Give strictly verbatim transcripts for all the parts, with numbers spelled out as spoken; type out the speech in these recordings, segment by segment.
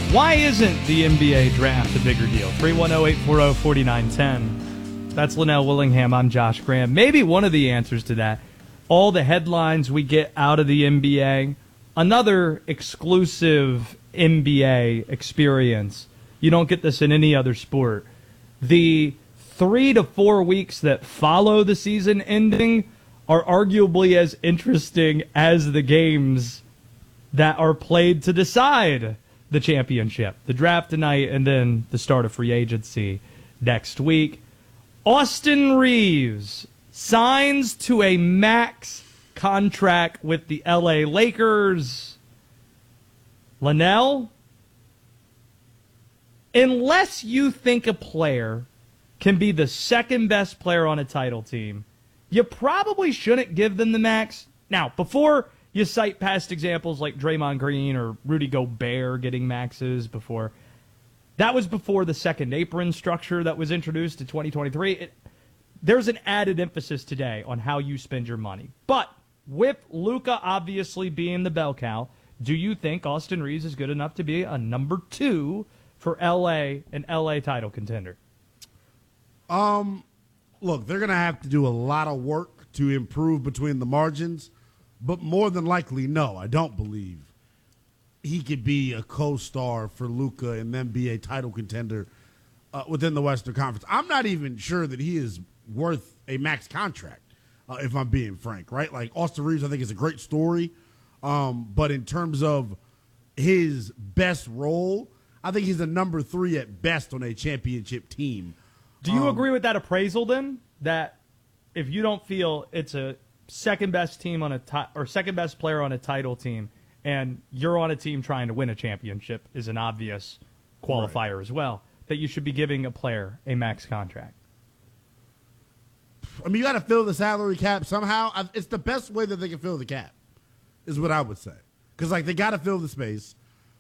Why isn't the N B A draft a bigger deal? three one zero, eight four zero, four nine one zero. That's Linnell Willingham. I'm Josh Graham. Maybe one of the answers to that, all the headlines we get out of the N B A, another exclusive N B A experience. You don't get this in any other sport. The three to four weeks that follow the season ending are arguably as interesting as the games that are played to decide the championship. The draft tonight and then the start of free agency next week. Austin Reaves signs to a max contract with the L A Lakers. Linnell, unless you think a player can be the second best player on a title team, you probably shouldn't give them the max. Now, before you cite past examples like Draymond Green or Rudy Gobert getting maxes before, that was before the second apron structure that was introduced in twenty twenty-three. It, there's an added emphasis today on how you spend your money. But with Luka obviously being the bell cow, do you think Austin Reaves is good enough to be a number two for L A, an L A title contender? Um, look, they're going to have to do a lot of work to improve between the margins, but more than likely, no, I don't believe he could be a co-star for Luka and then be a title contender uh, within the Western Conference. I'm not even sure that he is worth a max contract, uh, if I'm being frank, right? Like, Austin Reaves, I think, is a great story, um, but in terms of his best role, I think he's a number three at best on a championship team. Do you um, agree with that appraisal then? That if you don't feel it's a second best team on a ti- or second best player on a title team, and you're on a team trying to win a championship, is an obvious qualifier right. as well, that you should be giving a player a max contract? I mean, you got to fill the salary cap somehow. It's the best way that they can fill the cap, is what I would say. Because, like, they got to fill the space.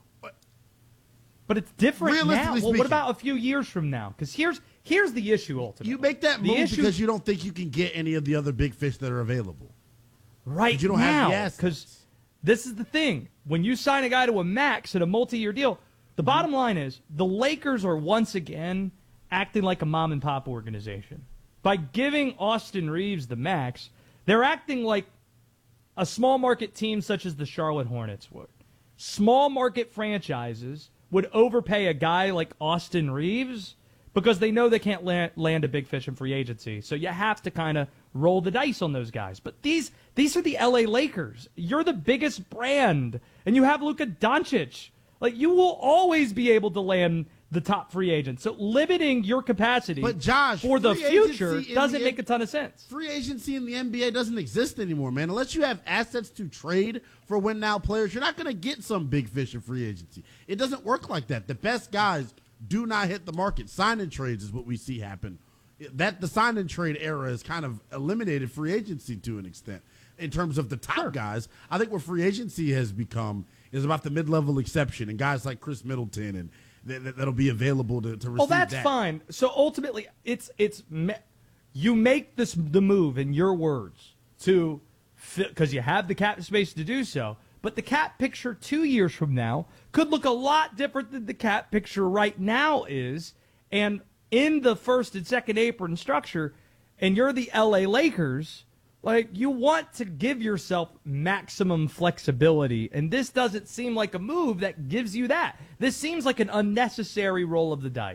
But it's different now. Well, Speaking, what about a few years from now? Because here's here's the issue ultimately. You make that the move issue, because you don't think you can get any of the other big fish that are available. Right you don't now. have the Because this is the thing. When you sign a guy to a max and a multi-year deal, the mm-hmm. bottom line is the Lakers are once again acting like a mom-and-pop organization. By giving Austin Reaves the max, they're acting like a small market team such as the Charlotte Hornets would. Small market franchises would overpay a guy like Austin Reaves because they know they can't land, land a big fish in free agency. So you have to kind of roll the dice on those guys. But these these are the L A Lakers. You're the biggest brand, and you have Luka Doncic. Like, you will always be able to land the top free agent. So limiting your capacity but Josh, for the future doesn't the, make a ton of sense. Free agency in the N B A doesn't exist anymore, man. Unless you have assets to trade for win-now players, you're not going to get some big fish in free agency. It doesn't work like that. The best guys do not hit the market. Sign-and trades is what we see happen. That the sign-and trade era has kind of eliminated free agency to an extent in terms of the top sure. guys. I think what free agency has become is about the mid-level exception and guys like Chris Middleton and that, that'll be available to, to receive. Well, that's that. fine. So ultimately, it's it's you make this the move in your words to because you have the cap space to do so. But the cap picture two years from now could look a lot different than the cap picture right now is. And in the first and second apron structure, and you're the L A Lakers, like, you want to give yourself maximum flexibility. And this doesn't seem like a move that gives you that. This seems like an unnecessary roll of the dice.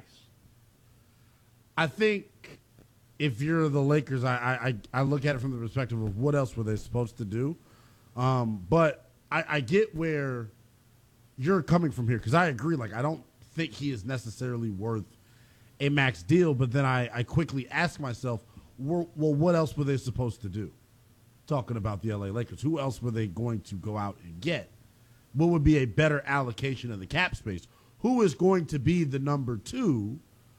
I think if you're the Lakers, I I, I look at it from the perspective of what else were they supposed to do. Um, but I, I get where you're coming from here, because I agree. Like, I don't think he is necessarily worth a max deal, but then I, I quickly ask myself, well, what else were they supposed to do? Talking about the L A Lakers, who else were they going to go out and get? What would be a better allocation of the cap space? Who is going to be the number two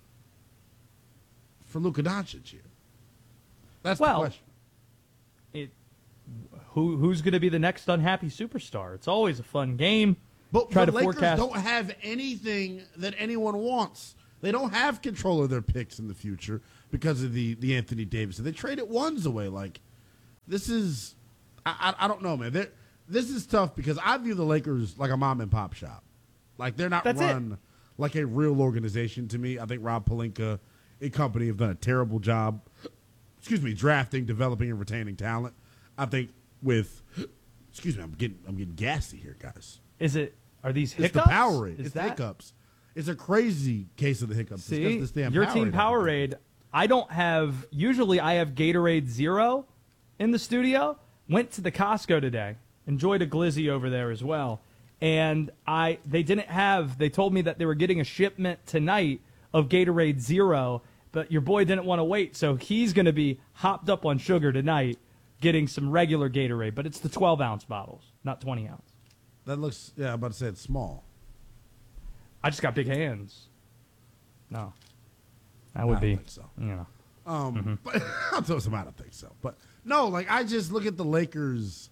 for Luka Doncic here? That's well, the question. It, who who's going to be the next unhappy superstar? It's always a fun game. But Try the to Lakers forecast. don't have anything that anyone wants. They don't have control of their picks in the future because of the, the Anthony Davis. They traded ones away. Like, this is, I, I, I don't know, man. They're, this is tough because I view the Lakers like a mom and pop shop. Like they're not That's run it. like a real organization to me. I think Rob Pelinka and company have done a terrible job. Excuse me, drafting, developing, and retaining talent. I think with, excuse me, I'm getting I'm getting gassy here, guys. Is it? Are these It's hiccups? the Powerade. Is It's that, hiccups. It's a crazy case of the hiccups. It's 'cause See, this damn your Powerade team everything. Powerade. I don't have. Usually, I have Gatorade Zero in the studio. Went to the Costco today. Enjoyed a glizzy over there as well. And I, they didn't have. They told me that they were getting a shipment tonight of Gatorade Zero, but your boy didn't want to wait, so he's going to be hopped up on sugar tonight, getting some regular Gatorade. But it's the twelve ounce bottles, not twenty ounce. That looks, yeah, I'm about to say it's small. I just got big hands. No, that would I don't be. think so. You know. Um, Mm-hmm. but I'll tell you something, I don't think so. But no, like I just look at the Lakers.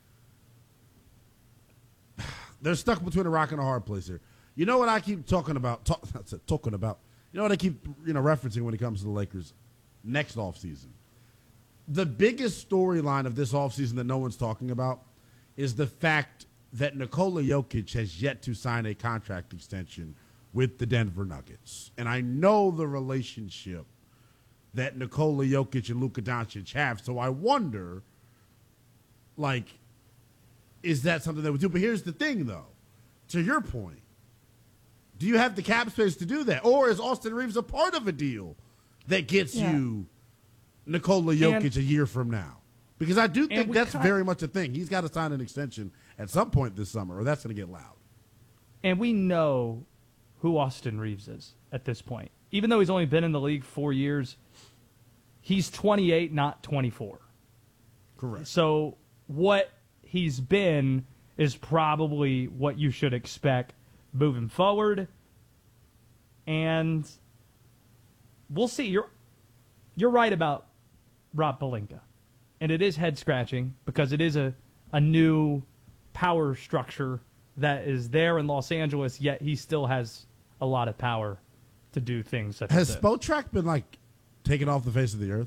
They're stuck between a rock and a hard place here. You know what I keep talking about? Talk, that's it, talking about. You know what I keep you know referencing when it comes to the Lakers next offseason? The biggest storyline of this offseason that no one's talking about is the fact that Nikola Jokic has yet to sign a contract extension with the Denver Nuggets. And I know the relationship that Nikola Jokic and Luka Doncic have, so I wonder, like, is that something that we do? But here's the thing, though. To your point, do you have the cap space to do that? Or is Austin Reeves a part of a deal that gets Yeah. you Nikola Jokic And- a year from now? Because I do think we that's kin- very much a thing. He's got to sign an extension at some point this summer, or that's going to get loud. And we know who Austin Reeves is at this point. Even though he's only been in the league four years, he's twenty-eight, not twenty-four. Correct. So what he's been is probably what you should expect moving forward. And we'll see. You're you're right about Rob Pelinka. And it is head scratching because it is a, a new power structure that is there in Los Angeles, yet he still has a lot of power to do things such Has as this. Spotrac been, like, taken off the face of the earth?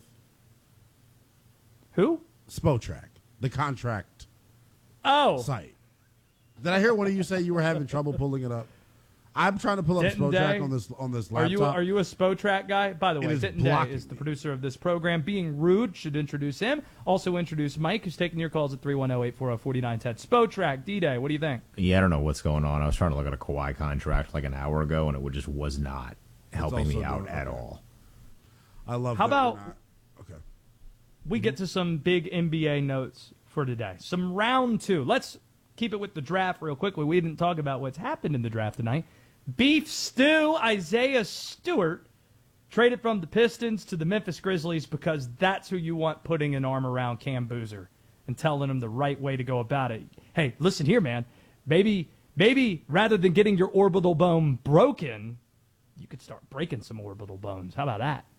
Who? Spotrac, the contract Oh, site. Did I hear one of you say you were having trouble pulling it up? I'm trying to pull up Denton Spotrac Day? on this on this Are laptop. you are you a Spotrac guy? By the It way, is Denton Day blocking is the me. producer of this program. Being rude, should introduce him. Also introduce Mike, who's taking your calls at three one zero, eight four zero, four nine one zero. Spotrac, D-Day, what do you think? Yeah, I don't know what's going on. I was trying to look at a Kawhi contract like an hour ago, and it would- just was not helping me also out doing- at okay. all. I love. How that we're about- not- okay? We get to some big N B A notes for today. Some round two. Let's keep it with the draft real quickly. We didn't talk about what's happened in the draft tonight. Beef stew, Isaiah Stewart traded from the Pistons to the Memphis Grizzlies because that's who you want putting an arm around Cam Boozer and telling him the right way to go about it. Hey, listen here, man. Maybe, maybe rather than getting your orbital bone broken, you could start breaking some orbital bones. How about that?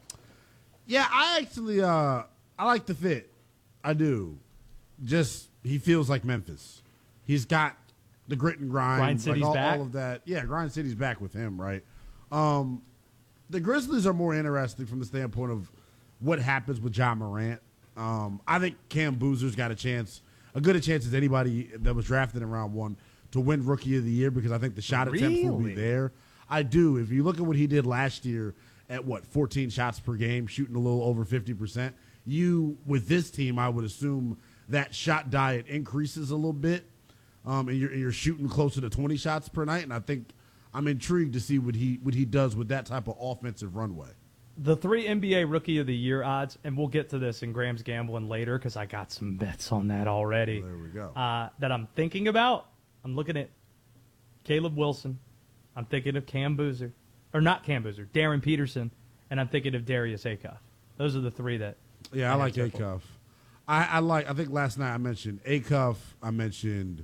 Yeah, I actually uh, I like the fit. I do. Just he feels like Memphis. He's got the grit and grind, Grind like City's all, back? all of that. Yeah, Grind City's back with him, right? Um, the Grizzlies are more interesting from the standpoint of what happens with John Morant. Um, I think Cam Boozer's got a chance, a good a chance as anybody that was drafted in round one to win Rookie of the Year because I think the shot attempts will be Really? there. I do. If you look at what he did last year at what fourteen shots per game, shooting a little over fifty percent, you with this team, I would assume that shot diet increases a little bit. Um, and you're, and you're shooting closer to twenty shots per night, and I think I'm intrigued to see what he what he does with that type of offensive runway. The three N B A Rookie of the Year odds, and we'll get to this in Graham's Gambling later because I got some bets on that already. There we go. Uh, that I'm thinking about. I'm looking at Caleb Wilson. I'm thinking of Cam Boozer. Or not Cam Boozer, Darren Peterson. And I'm thinking of Darius Acuff. Those are the three that. Yeah, I have like circled. Acuff. I, I like. I think last night I mentioned Acuff. I mentioned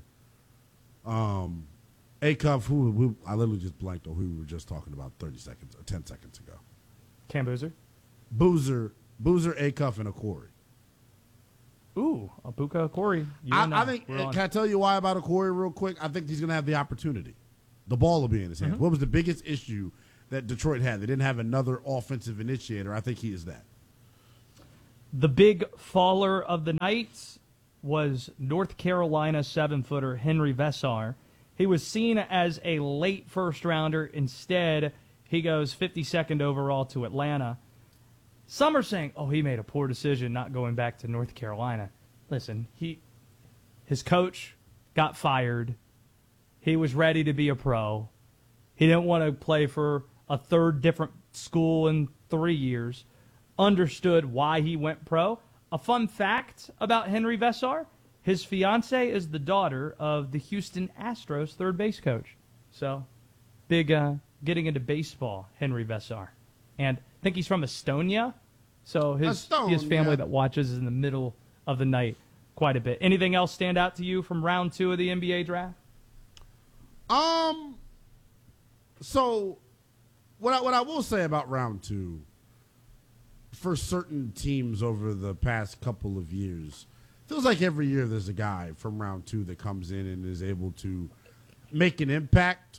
um, Acuff. Who, who I literally just blanked on who we were just talking about thirty seconds or ten seconds ago. Cam Boozer. Boozer, Boozer, Acuff, and Okori. Ooh, Abuka Corey. I, I think. Can I tell you why about Okori real quick? I think he's going to have the opportunity. The ball will be in his hands. Mm-hmm. What was the biggest issue that Detroit had? They didn't have another offensive initiator. I think he is that. The big faller of the night was North Carolina seven-footer Henry Vessar. He was seen as a late first rounder. Instead, he goes fifty-second overall to Atlanta. Some are saying, oh, he made a poor decision not going back to North Carolina. Listen, he, his coach got fired. He was ready to be a pro. He didn't want to play for a third different school in three years. Understood why he went pro. A fun fact about Henry Vesar, his fiance is the daughter of the Houston Astros third base coach. So, big uh, getting into baseball, Henry Vesar. And I think he's from Estonia. So his, Estonia. his family that watches is in the middle of the night quite a bit. Anything else stand out to you from round two of the N B A draft? Um, so what I, what I will say about round two, for certain teams over the past couple of years, feels like every year there's a guy from round two that comes in and is able to make an impact.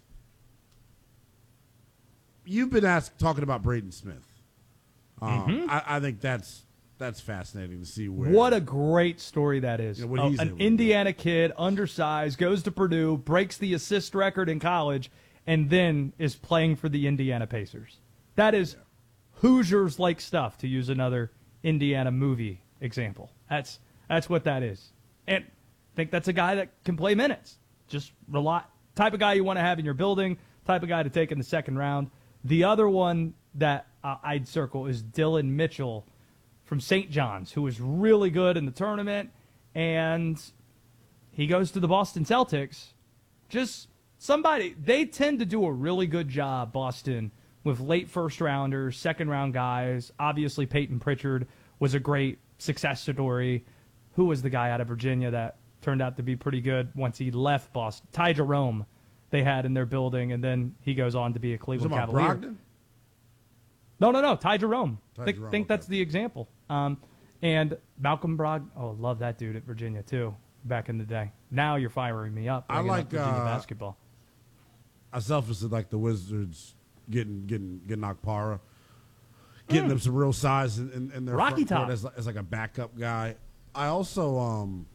You've been asked talking about Braden Smith. Um, Mm-hmm. I, I think that's that's fascinating to see where. What a great story that is. Yeah, what Oh, he's an able to do. Indiana kid, undersized, goes to Purdue, breaks the assist record in college, and then is playing for the Indiana Pacers. That is Hoosiers-like stuff, to use another Indiana movie example. That's that's what that is. And I think that's a guy that can play minutes. Just rely, type of guy you want to have in your building, type of guy to take in the second round. The other one that uh, I'd circle is Dylan Mitchell from Saint John's, who was really good in the tournament, and he goes to the Boston Celtics. Just somebody, they tend to do a really good job, Boston, with late first-rounders, second-round guys. Obviously, Peyton Pritchard was a great success story. Who was the guy out of Virginia that turned out to be pretty good once he left Boston? Ty Jerome they had in their building, and then he goes on to be a Was it Cleveland about Cavalier. Brogdon? No, no, no. Ty Jerome. Ty think Jerome, think okay. that's the example. Um, and Malcolm Brogdon. Oh, love that dude at Virginia too. Back in the day. Now you're firing me up. I bringing up like, Virginia uh, basketball. I selfishly like the Wizards getting getting getting Okpara, getting them some real size in, in, in their Rocky front court Top. as, as like a backup guy. I also um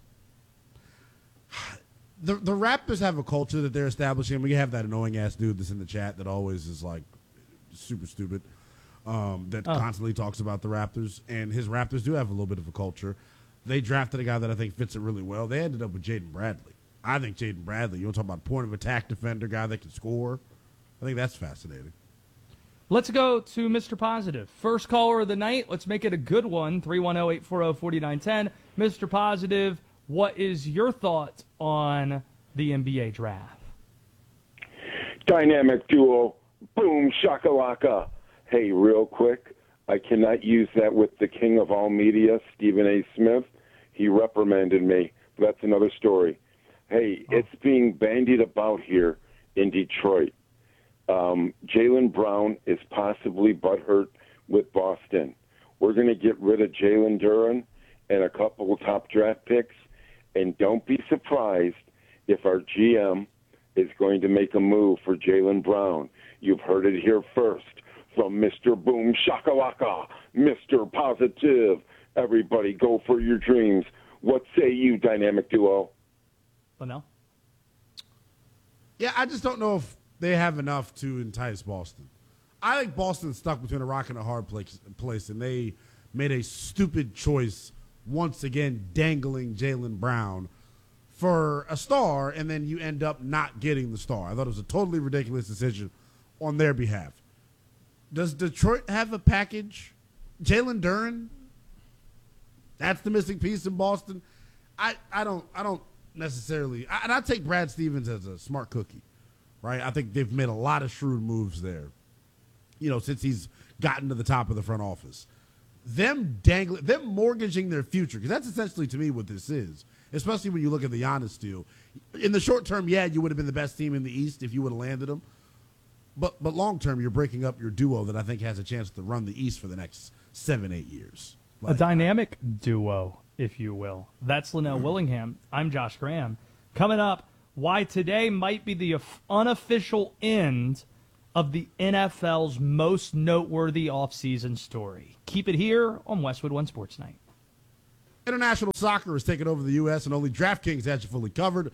the the Raptors have a culture that they're establishing. We have that annoying ass dude that's in the chat that always is like super stupid. Um, that Oh. constantly talks about the Raptors, and his Raptors do have a little bit of a culture. They drafted a guy that I think fits it really well. They ended up with Jaden Bradley. I think Jaden Bradley, you want to talk about point of attack defender, guy that can score. I think that's fascinating. Let's go to Mister Positive. First caller of the night. Let's make it a good one. three one zero, eight four zero, four nine one zero. Mister Positive, what is your thought on the N B A draft? Dynamic duo, boom shakalaka. Hey, real quick, I cannot use that with the king of all media, Stephen A. Smith. He reprimanded me. That's another story. Hey, it's being bandied about here in Detroit. Um, Jaylen Brown is possibly butthurt with Boston. We're going to get rid of Jalen Duren and a couple of top draft picks, and don't be surprised if our G M is going to make a move for Jaylen Brown. You've heard it here first from Mister Boom Shakalaka, Mister Positive. Everybody go for your dreams. What say you, dynamic duo? Linnell? Yeah, I just don't know if they have enough to entice Boston. I think Boston's stuck between a rock and a hard place, place and they made a stupid choice once again dangling Jaylen Brown for a star, and then you end up not getting the star. I thought it was a totally ridiculous decision on their behalf. Does Detroit have a package? Jalen Duren? That's the missing piece in Boston. I, I don't I don't necessarily I, and I take Brad Stevens as a smart cookie, right? I think they've made a lot of shrewd moves there, you know, since he's gotten to the top of the front office. Them dangling, them mortgaging their future, because that's essentially to me what this is. Especially when you look at the Giannis deal. In the short term, yeah, you would have been the best team in the East if you would have landed him. But but long term, you're breaking up your duo that I think has a chance to run the East for the next seven, eight years. A dynamic duo, if you will. That's Linnell Willingham. I'm Josh Graham. Coming up, why today might be the unofficial end of the N F L's most noteworthy offseason story. Keep it here on Westwood One Sports Night. International soccer has taken over the U S, and only DraftKings has you fully covered.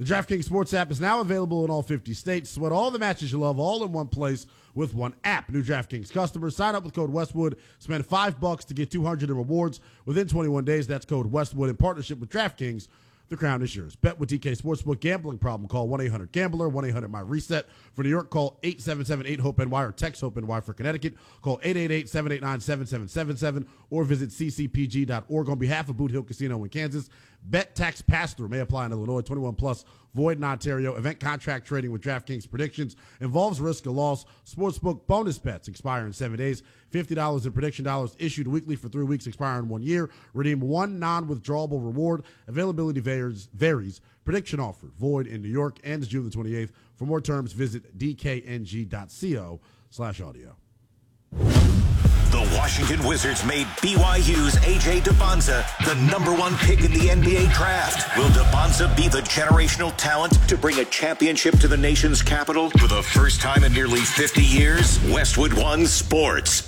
The DraftKings Sports app is now available in all fifty states. Sweat all the matches you love all in one place with one app. New DraftKings customers, sign up with code Westwood. Spend five bucks to get two hundred in rewards within twenty-one days. That's code Westwood in partnership with DraftKings. The crown is yours. Bet with D K Sportsbook. Gambling problem? Call one eight hundred gambler, one eight hundred my reset. For New York, call eight seven seven eight hope N Y or text HOPE-NY. For Connecticut, call eight eight eight, seven eight nine, seven seven seven seven or visit c c p g dot org. On behalf of Boot Hill Casino in Kansas, bet tax pass-through may apply in Illinois. twenty-one plus, void in Ontario. Event contract trading with DraftKings predictions involves risk of loss. Sportsbook bonus bets expire in seven days. fifty dollars in prediction dollars issued weekly for three weeks, expire in one year. Redeem one non-withdrawable reward. Availability varies. varies. Prediction offer void in New York, ends June the twenty-eighth. For more terms, visit d k n g dot co slash audio. The Washington Wizards made B Y U's A J Dubonza the number one pick in the N B A draft. Will Dubonza be the generational talent to bring a championship to the nation's capital for the first time in nearly fifty years? Westwood One Sports.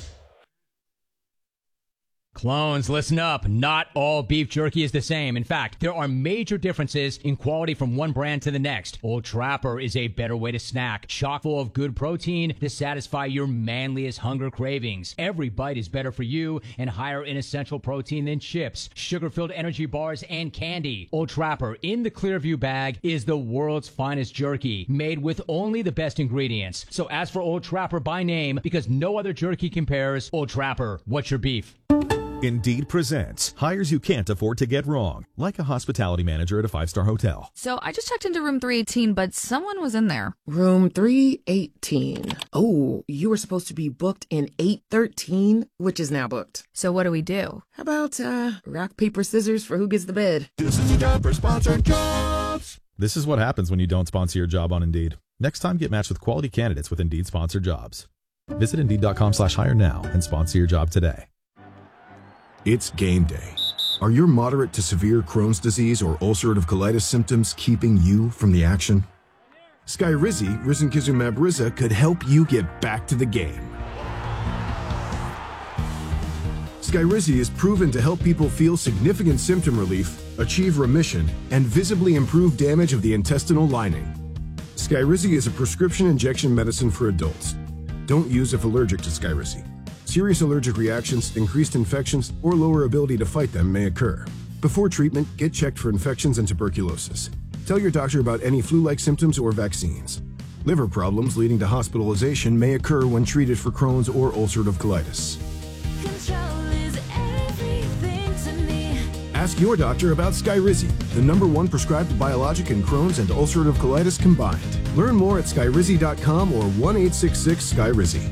Clones, listen up. Not all beef jerky is the same. In fact, there are major differences in quality from one brand to the next. Old Trapper is a better way to snack, chock full of good protein to satisfy your manliest hunger cravings. Every bite is better for you and higher in essential protein than chips, sugar-filled energy bars, and candy. Old Trapper in the Clearview bag is the world's finest jerky, made with only the best ingredients. So ask for Old Trapper by name because no other jerky compares. Old Trapper, what's your beef? Indeed presents hires you can't afford to get wrong, like a hospitality manager at a five-star hotel. So I just checked into room three eighteen, but someone was in there. Room three eighteen. Oh, you were supposed to be booked in eight thirteen, which is now booked. So what do we do? How about uh, rock, paper, scissors for who gets the bed? This is a job for sponsored jobs. This is what happens when you don't sponsor your job on Indeed. Next time, get matched with quality candidates with Indeed sponsored jobs. Visit Indeed.com slash hire now and sponsor your job today. It's game day. Are your moderate to severe Crohn's disease or ulcerative colitis symptoms keeping you from the action? Skyrizi, risankizumab Riza, could help you get back to the game. Skyrizi is proven to help people feel significant symptom relief, achieve remission, and visibly improve damage of the intestinal lining. Skyrizi is a prescription injection medicine for adults. Don't use if allergic to Skyrizi. Serious allergic reactions, increased infections, or lower ability to fight them may occur. Before treatment, get checked for infections and tuberculosis. Tell your doctor about any flu-like symptoms or vaccines. Liver problems leading to hospitalization may occur when treated for Crohn's or ulcerative colitis. Control is everything to me. Ask your doctor about Skyrizi, the number one prescribed biologic in Crohn's and ulcerative colitis combined. Learn more at skyrizi dot com or one eight six six Skyrizi.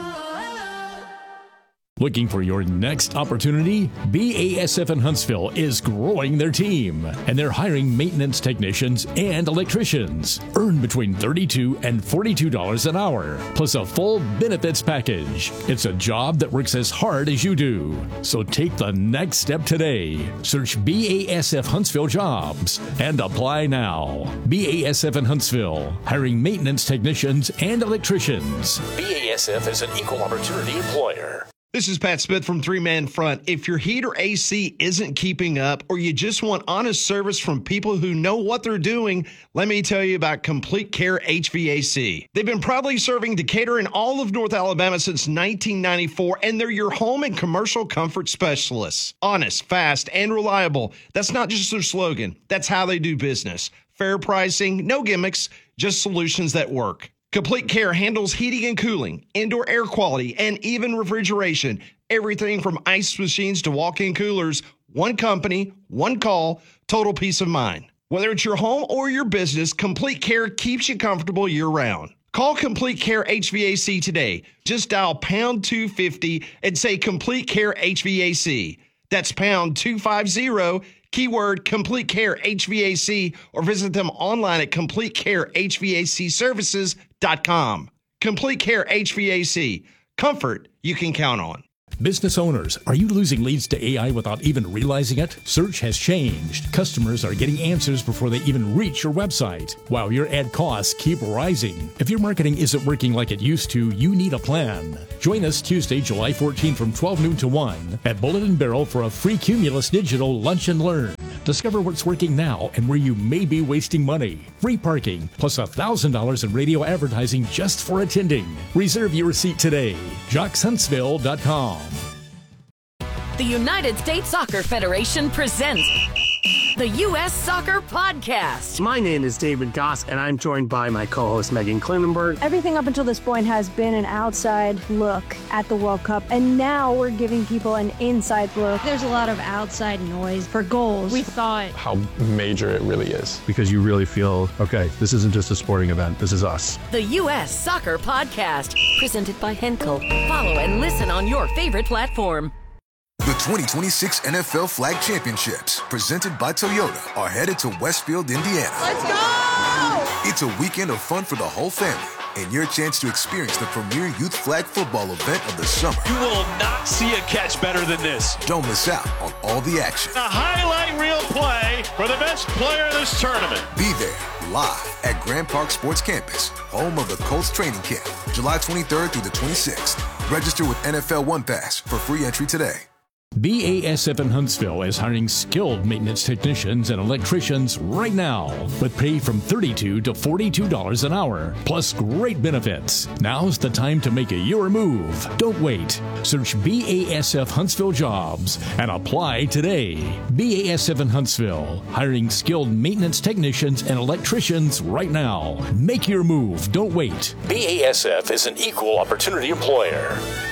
Looking for your next opportunity? B A S F in Huntsville is growing their team, and they're hiring maintenance technicians and electricians. Earn between thirty-two dollars and forty-two dollars an hour, plus a full benefits package. It's a job that works as hard as you do. So take the next step today. Search B A S F Huntsville Jobs and apply now. B A S F in Huntsville, hiring maintenance technicians and electricians. B A S F is an equal opportunity employer. This is Pat Smith from Three Man Front. If your heat or A C isn't keeping up, or you just want honest service from people who know what they're doing, let me tell you about Complete Care H V A C. They've been proudly serving Decatur and all of North Alabama since nineteen ninety-four, and they're your home and commercial comfort specialists. Honest, fast, and reliable. That's not just their slogan. That's how they do business. Fair pricing, no gimmicks, just solutions that work. Complete Care handles heating and cooling, indoor air quality, and even refrigeration. Everything from ice machines to walk-in coolers. One company, one call, total peace of mind. Whether it's your home or your business, Complete Care keeps you comfortable year-round. Call Complete Care H V A C today. Just dial pound two fifty and say Complete Care H V A C. That's pound two fifty, keyword Complete Care H V A C, or visit them online at complete care h v a c services dot com. Complete Care H V A C. Comfort you can count on. Business owners, are you losing leads to A I without even realizing it? Search has changed. Customers are getting answers before they even reach your website, while your ad costs keep rising. If your marketing isn't working like it used to, you need a plan. Join us Tuesday, July fourteenth from twelve noon to one at Bullet and Barrel for a free Cumulus Digital Lunch and Learn. Discover what's working now and where you may be wasting money. Free parking, plus one thousand dollars in radio advertising just for attending. Reserve your seat today. Jocks Huntsville dot com. The United States Soccer Federation presents the U S Soccer Podcast. My name is David Goss, and I'm joined by my co-host Megan Klinenberg. Everything up until this point has been an outside look at the World Cup, and now we're giving people an inside look. There's a lot of outside noise for goals. We thought how major it really is, because you really feel, okay, this isn't just a sporting event, this is us. The U S Soccer Podcast, presented by Henkel. Follow and listen on your favorite platform. The twenty twenty-six N F L Flag Championships, presented by Toyota, are headed to Westfield, Indiana. Let's go! It's a weekend of fun for the whole family, and your chance to experience the premier youth flag football event of the summer. You will not see a catch better than this. Don't miss out on all the action. A highlight reel play for the best player in this tournament. Be there, live at Grand Park Sports Campus, home of the Colts training camp, July twenty-third through the twenty-sixth. Register with N F L One Pass for free entry today. B A S F in Huntsville is hiring skilled maintenance technicians and electricians right now, with pay from thirty-two to forty-two dollars an hour, plus great benefits. Now's the time to make a your move. Don't wait. Search B A S F Huntsville Jobs and apply today. B A S F in Huntsville, hiring skilled maintenance technicians and electricians right now. Make your move. Don't wait. B A S F is an equal opportunity employer.